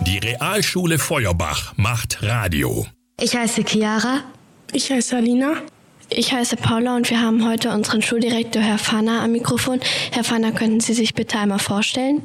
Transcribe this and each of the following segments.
Die Realschule Feuerbach macht Radio. Ich heiße Chiara. Ich heiße Alina. Ich heiße Paula und wir haben heute unseren Schuldirektor Herr Fahner am Mikrofon. Herr Fahner, könnten Sie sich bitte einmal vorstellen?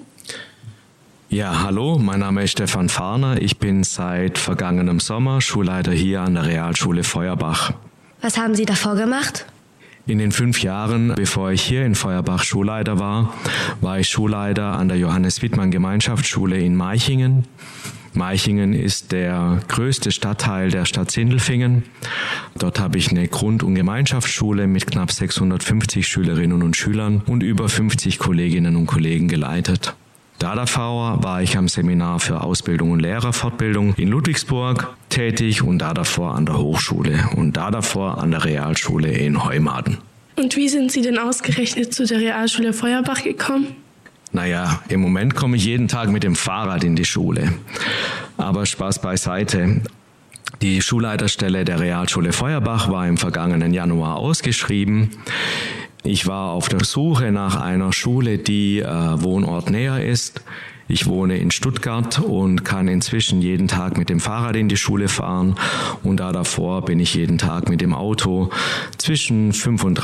Ja, hallo, mein Name ist Stefan Fahner. Ich bin seit vergangenem Sommer Schulleiter hier an der Realschule Feuerbach. Was haben Sie davor gemacht? In den 5 Jahren, bevor ich hier in Feuerbach Schulleiter war ich Schulleiter an der Johannes-Wittmann-Gemeinschaftsschule in Meichingen. Meichingen ist der größte Stadtteil der Stadt Sindelfingen. Dort habe ich eine Grund- und Gemeinschaftsschule mit knapp 650 Schülerinnen und Schülern und über 50 Kolleginnen und Kollegen geleitet. Da davor war ich am Seminar für Ausbildung und Lehrerfortbildung in Ludwigsburg tätig und da davor an der Hochschule und da davor an der Realschule in Heumaden. Und wie sind Sie denn ausgerechnet zu der Realschule Feuerbach gekommen? Naja, im Moment komme ich jeden Tag mit dem Fahrrad in die Schule. Aber Spaß beiseite. Die Schulleiterstelle der Realschule Feuerbach war im vergangenen Januar ausgeschrieben. Ich war auf der Suche nach einer Schule, die wohnortnäher ist. Ich wohne in Stuttgart und kann inzwischen jeden Tag mit dem Fahrrad in die Schule fahren. Und davor bin ich jeden Tag mit dem Auto zwischen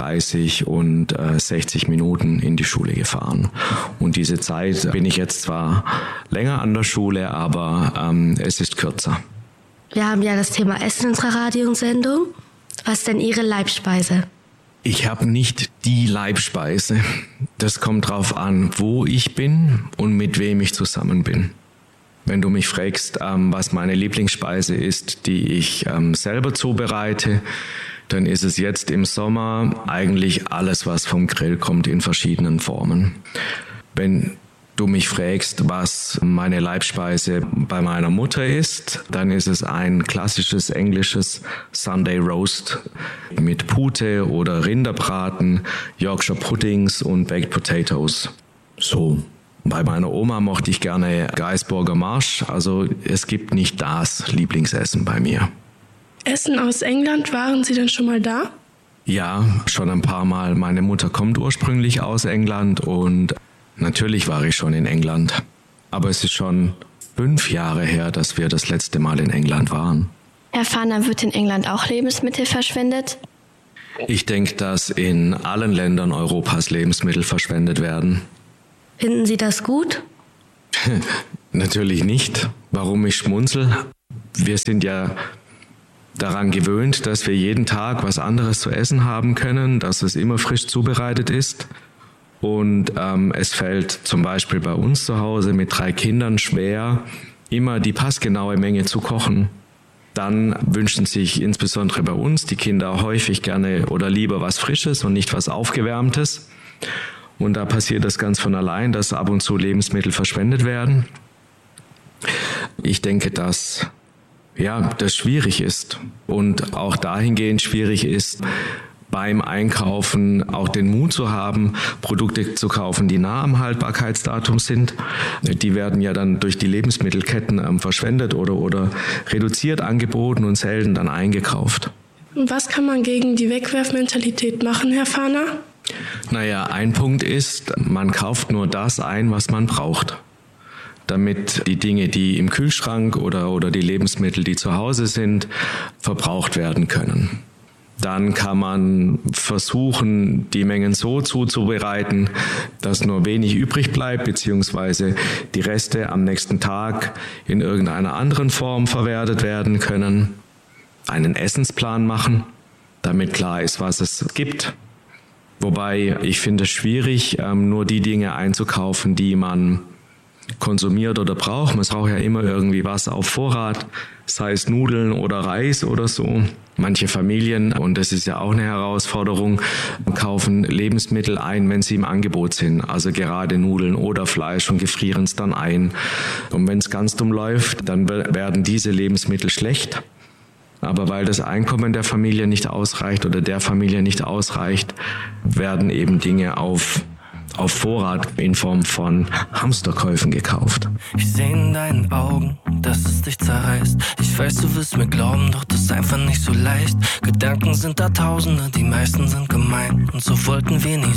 35 und 60 Minuten in die Schule gefahren. Und diese Zeit bin ich jetzt zwar länger an der Schule, aber es ist kürzer. Wir haben ja das Thema Essen in unserer Radiosendung. Was ist denn Ihre Leibspeise? Ich habe nicht die Leibspeise. Das kommt drauf an, wo ich bin und mit wem ich zusammen bin. Wenn du mich fragst, was meine Lieblingsspeise ist, die ich selber zubereite, dann ist es jetzt im Sommer eigentlich alles, was vom Grill kommt, in verschiedenen Formen. Wenn du mich fragst, was meine Leibspeise bei meiner Mutter ist, dann ist es ein klassisches englisches Sunday Roast mit Pute oder Rinderbraten, Yorkshire Puddings und Baked Potatoes. So. Bei meiner Oma mochte ich gerne Gaisburger Marsch, also es gibt nicht das Lieblingsessen bei mir. Essen aus England, waren Sie denn schon mal da? Ja, schon ein paar Mal. Meine Mutter kommt ursprünglich aus England und natürlich war ich schon in England, aber es ist schon 5 Jahre her, dass wir das letzte Mal in England waren. Herr Fahner, wird in England auch Lebensmittel verschwendet? Ich denke, dass in allen Ländern Europas Lebensmittel verschwendet werden. Finden Sie das gut? Natürlich nicht. Warum ich schmunzel? Wir sind ja daran gewöhnt, dass wir jeden Tag was anderes zu essen haben können, dass es immer frisch zubereitet ist. Und es fällt zum Beispiel bei uns zu Hause mit 3 Kindern schwer, immer die passgenaue Menge zu kochen. Dann wünschen sich insbesondere bei uns die Kinder häufig gerne oder lieber was Frisches und nicht was Aufgewärmtes. Und da passiert das ganz von allein, dass ab und zu Lebensmittel verschwendet werden. Ich denke, dass das schwierig ist und auch dahingehend schwierig ist, beim Einkaufen auch den Mut zu haben, Produkte zu kaufen, die nah am Haltbarkeitsdatum sind. Die werden ja dann durch die Lebensmittelketten verschwendet oder reduziert angeboten und selten dann eingekauft. Was kann man gegen die Wegwerfmentalität machen, Herr Fahner? Naja, ein Punkt ist, man kauft nur das ein, was man braucht, damit die Dinge, die im Kühlschrank oder die Lebensmittel, die zu Hause sind, verbraucht werden können. Dann kann man versuchen, die Mengen so zuzubereiten, dass nur wenig übrig bleibt, beziehungsweise die Reste am nächsten Tag in irgendeiner anderen Form verwertet werden können. Einen Essensplan machen, damit klar ist, was es gibt. Wobei ich finde es schwierig, nur die Dinge einzukaufen, die man konsumiert oder braucht. Man braucht ja immer irgendwie was auf Vorrat, sei es Nudeln oder Reis oder so. Manche Familien, und das ist ja auch eine Herausforderung, kaufen Lebensmittel ein, wenn sie im Angebot sind. Also gerade Nudeln oder Fleisch und gefrieren es dann ein. Und wenn es ganz dumm läuft, dann werden diese Lebensmittel schlecht. Aber weil das Einkommen der Familie nicht ausreicht oder der Familie nicht ausreicht, werden eben Dinge auf Vorrat in Form von Hamsterkäufen gekauft. Ich sehe in deinen Augen, dass es dich zerreißt. Ich weiß, du wirst mir glauben, doch das ist einfach nicht so leicht. Gedanken sind da Tausende, die meisten sind gemein. Und so wollten wir nie